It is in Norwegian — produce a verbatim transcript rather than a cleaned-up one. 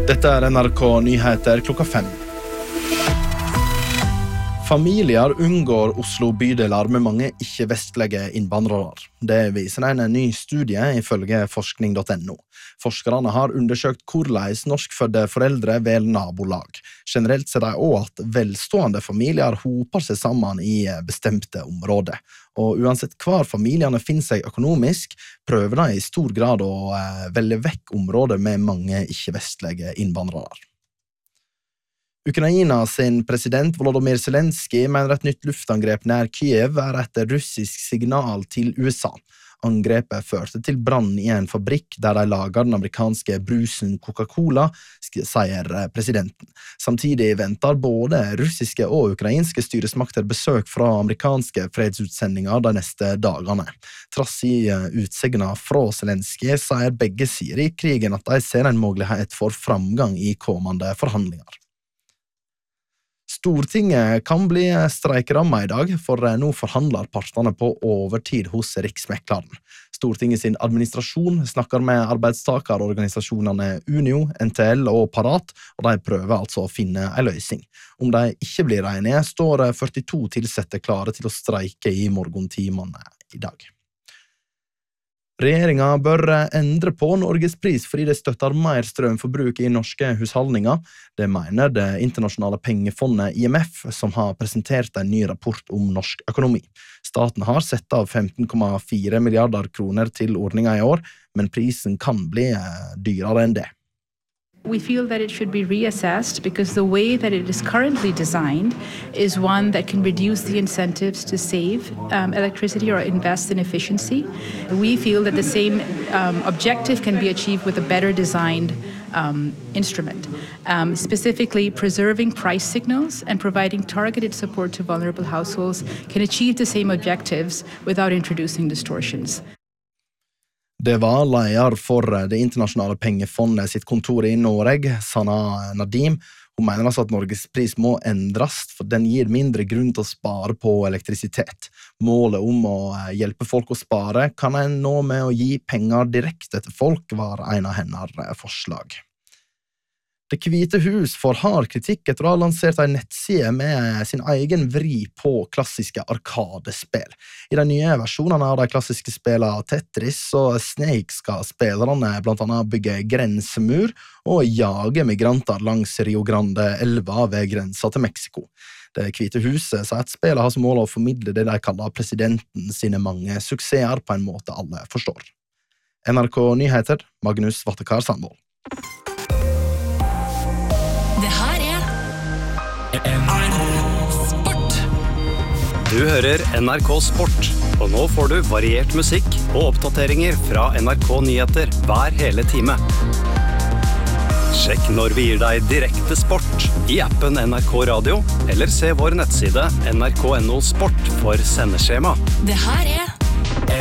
Dette er N R K Nyheter klokka fem. Familier unngår Oslo bydeler med mange ikke-vestlige innvandrere. Det viser en ny studie ifølge forskning punktum no. Forskerne har undersøkt hvordan norskfødte foreldre vel nabolag. Generelt ser de også at velstående familier hoper seg sammen i bestemte områder. Og uansett hver familiene finner seg økonomisk, prøver de i stor grad å velge vekk områder med mange ikke-vestlige innvandrere. Ukraina sin president Volodymyr Zelensky mener et nytt luftangrep nær Kyiv er et russisk signal til U S A. Angrepet førte til brann i en fabrikk der de lager den amerikanske brusen Coca-Cola, sier presidenten. Samtidig venter både russiske og ukrainske styresmakter besøk fra amerikanske fredsutsendinger de neste dagene. Trass i utsegna fra Zelensky sier begge sider i krigen at de ser en mulighet for framgang i kommende forhandlinger. Stortinget kan bli streikeramma i dag, for nå forhandler partene på overtid hos Riksmekleren. Stortinget sin administrasjon snakker med arbeidstakerorganisasjonene Unio, N T L og Parat, og de prøver altså å finne en løsning. Om de ikke blir enige, står førtito tilsette klare til å streike i morgentimene i dag. Regjeringen bør endre på Norgespris fordi det støtter mer strømforbruk i norske husholdninger. Det mener det internasjonale pengefondet I M F, som har presentert en ny rapport om norsk økonomi. Staten har sett av femten komma fire milliarder kroner til ordningen i år, men prisen kan bli dyrere enn det. We feel that it should be reassessed because the way that it is currently designed is one that can reduce the incentives to save um, electricity or invest in efficiency. We feel that the same um, objective can be achieved with a better designed um, instrument, um, specifically preserving price signals and providing targeted support to vulnerable households can achieve the same objectives without introducing distortions. Det var leder for det internasjonale pengefondet sitt kontor i Norge, Sana Nadim. Hun mener altså at Norges pris må endres, for den gir mindre grunn til å spare på elektrisitet. Målet om å hjelpe folk å spare kan en nå med å gi penger direkte til folk, var en av hennes forslag. Det Hvite hus får hard kritikk etter å ha lansert en nettside med sin egen vri på klassiske arkadespill. I de nye versjonene av de klassiske spillene Tetris og Snake skal spillerne blant annet bygge grensemur og jage migranter langs Rio Grande elva ved grensa til Mexico. Det Hvite huset sier at spillet har som mål å formidle det de kaller presidenten sine mange suksesser på en måte alle forstår. N R K Nyheter, Magnus Vattekar Sandvold. Det her er N R K Sport. Du hører N R K Sport, og nå får du variert musikk og oppdateringer fra N R K Nyheter hver hele time. Sjekk når vi gir deg direkte sport i appen N R K Radio, eller se vår nettside N R K punktum no sport for sendeskjema. Det her er